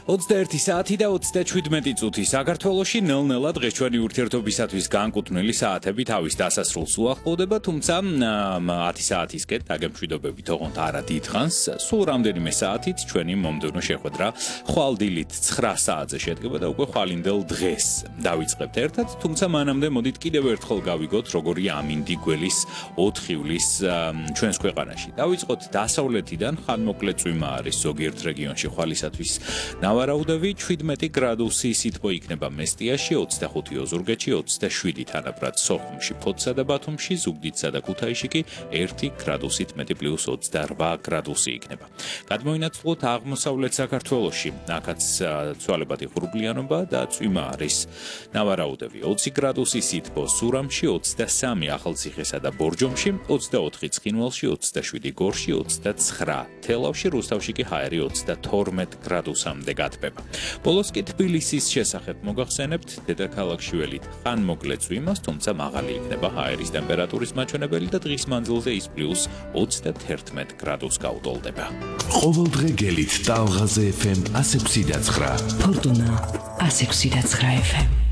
21 საათი და 37 წუთი საქართველოში ნელ-ნელა დღესჩვენი ურთიერთობისათვის განკუთვნილი საათები თავის დასასრულს უახლოვდება, თუმცა 10 საათისკენ დაგემშვიდობებით ოღონდ არა დიდხანს, სულ რამდენიმე საათით ჩვენი მომდევნო შეხვედრა ხვალდილით 9 საათზე შედგება და უკვე ხვალინდელ დღეს დავიწყებთ ერთად, თუმცა მანამდე მოდით კიდევ ერთხელ გავიგოთ, როგორია ამინდი გველის 4 ივლისს ჩვენს ქვეყანაში. დავიწყოთ დასავლეთიდან, ხანმოკლე წვიმა არის ზოგიერთ რეგიონში ხვალისათვის ნავარაუდები 17 გრადუსი სითბო იქნება მესტიაში, 25 ოზურგეთში, 27 თანაბრად სოხუმში, ფოთსა და ბათუმში, ზუგდიდსა და ქუთაისში კი 1 გრადუსით მეტი პლუს 28 გრადუსი იქნება. გადმოინაცვლოთ აღმოსავლეთ საქართველოში, აქაც ცვალებადი ღრუბლიანობა და წვიმა არის ნავარაუდები 20 გრადუსი სითბო სურამში, 23 ახალციხესა და ბორჯომში, 24 ცხინვალში, 27 გორში, 29 თელავში, რუსთავში კი ჰაერი 32 გრადუსამდე გათბება. ბოლოს კი თბილისის შესახებ მოგახსენებთ, დედაქალაქში ველით ხანმოკლე წვიმას, თუმცა მაღალი იქნება ჰაერის ტემპერატურის მაჩვენებელი და დღის მანძილზე ის პლუს 31 გრადუსს გაუტოლდება. ყოველდღე გელით ტალღაზე FM 106.9, ფორტუნა 106.9 FM.